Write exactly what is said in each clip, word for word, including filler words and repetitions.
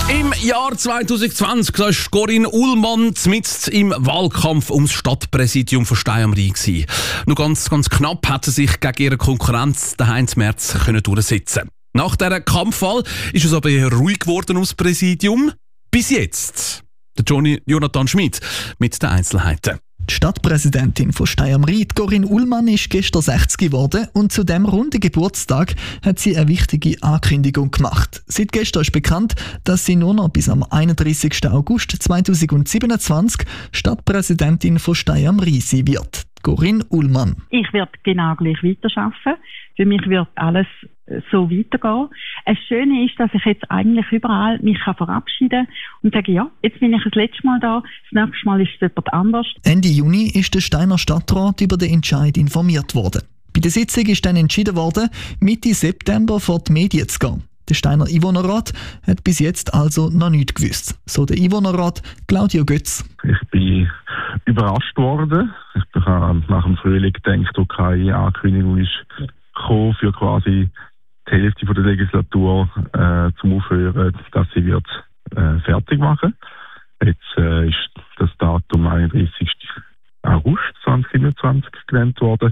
Im Jahr zwanzig zwanzig war Corinne Ullmann mitten im Wahlkampf ums Stadtpräsidium von Stein am Rhein. Nur ganz, ganz knapp hat sie sich gegen ihre Konkurrenz, den Heinz Merz, durchsetzen. Nach dieser Kampfwahl ist es aber eher ruhig geworden ums Präsidium. Bis jetzt. Der Johnny Jonathan Schmid mit den Einzelheiten. Die Stadtpräsidentin von Stein am Rhein, Corinne Ullmann, ist gestern sechzig geworden und zu diesem runden Geburtstag hat sie eine wichtige Ankündigung gemacht. Seit gestern ist bekannt, dass sie nur noch bis am einunddreissigsten August zweitausendsiebenundzwanzig Stadtpräsidentin von Stein am Rhein sein wird. Corinne Ullmann. Ich werde genau gleich weiterarbeiten. Für mich wird alles so weitergehen. Das Schöne ist, dass ich jetzt eigentlich überall mich verabschieden kann und sage, ja, jetzt bin ich das letzte Mal da, das nächste Mal ist es jemand anders. Ende Juni ist der Steiner Stadtrat über den Entscheid informiert worden. Bei der Sitzung ist dann entschieden worden, Mitte September vor die Medien zu gehen. Der Steiner Einwohnerrat hat bis jetzt also noch nichts gewusst. So der Einwohnerrat Claudio Götz. Ich bin überrascht worden. Ich habe nach dem Frühling gedacht, dass keine Ankündigung ist gekommen für quasi die Hälfte der Legislatur äh, zum Aufhören, dass sie wird äh, fertig machen. Jetzt äh, ist das Datum einunddreissigsten August zweitausendsiebenundzwanzig genannt worden.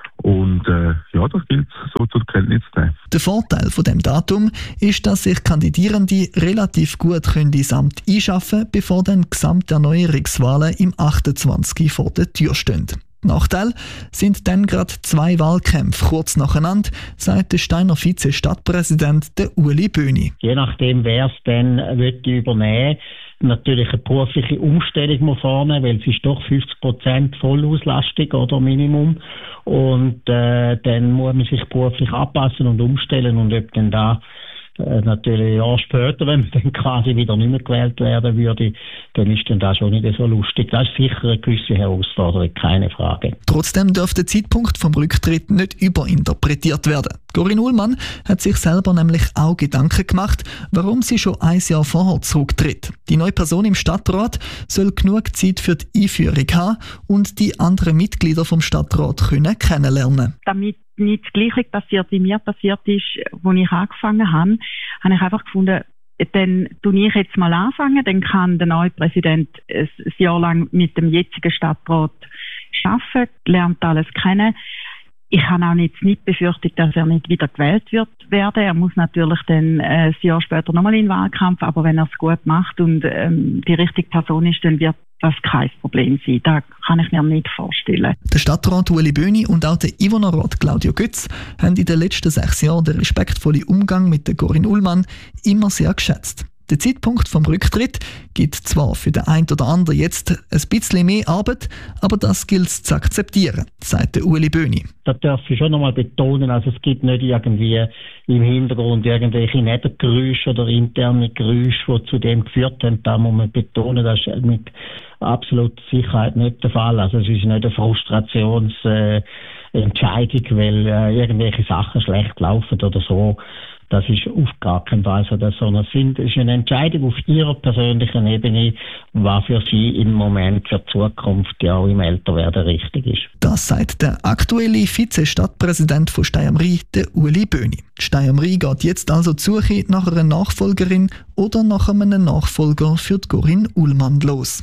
Und äh, ja, das gilt so zur Kenntnis zu nehmen. Der Vorteil von dem Datum ist, dass sich Kandidierende relativ gut können ins Amt einschaffen können, bevor dann Gesamterneuerungswahlen im achtundzwanzig vor der Tür stehen. Nachteil sind dann gerade zwei Wahlkämpfe kurz nacheinander, sagt der Steiner Vize-Stadtpräsident der Uli Böhni. Je nachdem, wer es dann übernehmen will, natürlich eine berufliche Umstellung muss vornehmen, weil es ist doch fünfzig Prozent Vollauslastung oder Minimum. Und äh, dann muss man sich beruflich anpassen und umstellen. Und ob dann da äh, natürlich ein Jahr später, wenn man dann quasi wieder nicht mehr gewählt werden würde, dann ist dann das schon nicht so lustig. Das ist sicher eine gewisse Herausforderung, keine Frage. Trotzdem darf der Zeitpunkt vom Rücktritt nicht überinterpretiert werden. Corinne Ullmann hat sich selber nämlich auch Gedanken gemacht, warum sie schon ein Jahr vorher zurücktritt. Die neue Person im Stadtrat soll genug Zeit für die Einführung haben und die anderen Mitglieder vom Stadtrat können kennenlernen. Damit nicht das Gleiche passiert, wie mir passiert ist, als ich angefangen habe, habe ich einfach gefunden, dann tue ich jetzt mal anfangen, dann kann der neue Präsident ein Jahr lang mit dem jetzigen Stadtrat arbeiten, lernt alles kennen. Ich habe auch jetzt nicht befürchtet, dass er nicht wieder gewählt wird werden. Er muss natürlich dann äh, ein Jahr später nochmal in den Wahlkampf, aber wenn er es gut macht und ähm, die richtige Person ist, dann wird das kein Problem sein. Das kann ich mir nicht vorstellen. Der Stadtrat Uli Böhni und auch der Einwohnerrat Claudio Götz haben in den letzten sechs Jahren den respektvollen Umgang mit der Corinne Ullmann immer sehr geschätzt. Der Zeitpunkt vom Rücktritt gibt zwar für den einen oder anderen jetzt ein bisschen mehr Arbeit, aber das gilt es zu akzeptieren, sagt der Uli Böhni. Das darf ich schon nochmal betonen. Also es gibt nicht irgendwie im Hintergrund irgendwelche Nebengeräusche oder interne Geräusche, die zu dem geführt haben. Da muss man betonen, das ist mit absoluter Sicherheit nicht der Fall. Also es ist nicht eine Frustrationsentscheidung, äh, weil äh, irgendwelche Sachen schlecht laufen oder so. Das ist auf gar keinen Fall so, sondern es ist eine Entscheidung auf ihrer persönlichen Ebene, was für sie im Moment für die Zukunft, ja auch im Älterwerden richtig ist. Das sagt der aktuelle Vize-Stadtpräsident von Stein am Rhein, der Uli Böhni. Stein am Rhein geht jetzt also die Suche nach einer Nachfolgerin oder nach einem Nachfolger für die Corinne Ullmann los.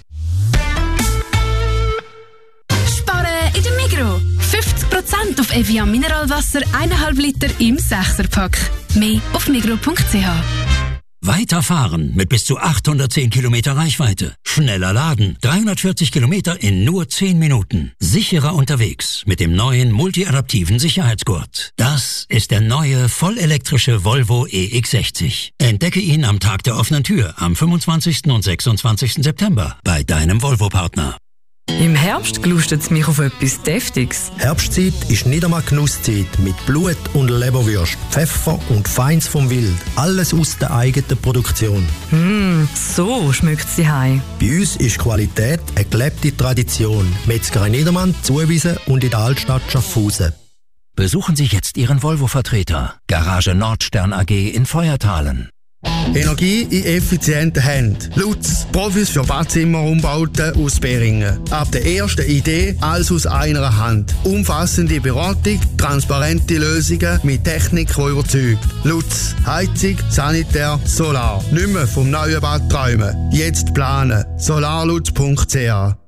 Sparen in der Migros. fünfzig Prozent auf Evian Mineralwasser, eineinhalb Liter im Sechserpack. Mehr auf migros punkt c h. Weiterfahren mit bis zu achthundertzehn Kilometer Reichweite. Schneller laden. dreihundertvierzig Kilometer in nur zehn Minuten. Sicherer unterwegs mit dem neuen multiadaptiven Sicherheitsgurt. Das ist der neue vollelektrische Volvo E X sechzig. Entdecke ihn am Tag der offenen Tür am fünfundzwanzigsten und sechsundzwanzigsten September bei deinem Volvo-Partner. Im Herbst gelustet es mich auf etwas Deftiges. Herbstzeit ist nicht einmal Genusszeit mit Blut und Leberwürst, Pfeffer und Feins vom Wild. Alles aus der eigenen Produktion. Mm, so schmeckt sie heim. Bei uns ist Qualität eine gelebte Tradition. Metzgerei Niedermann, Zuwiesen und in der Altstadt Schaffhausen. Besuchen Sie jetzt Ihren Volvo-Vertreter. Garage Nordstern A G in Feuerthalen. Energie in effizienten Händen. Lutz, Profis für Badzimmerumbauten aus Beringen. Ab der ersten Idee, alles aus einer Hand. Umfassende Beratung, transparente Lösungen mit Technik, die überzeugt. Lutz, Heizung, Sanitär, Solar. Nicht mehr vom neuen Bad träumen. Jetzt planen. solarlutz punkt c h